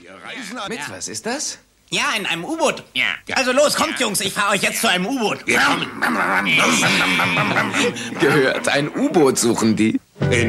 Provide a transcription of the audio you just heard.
reisen an... Mit was ist das? Ja, in einem U-Boot. Ja. Also los, kommt, Jungs, ich fahre euch jetzt zu einem U-Boot. Gehört, ein U-Boot suchen die.